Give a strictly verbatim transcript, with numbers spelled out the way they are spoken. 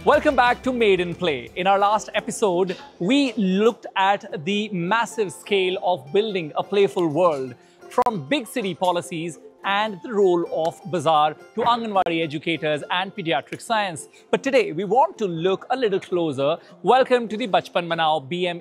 Welcome back to Made in Play. In our last episode, we looked at the massive scale of building a playful world, from big city policies and the role of bazaar to Anganwadi educators and pediatric science. But today, we want to look a little closer. Welcome to the Bachpan Manao B M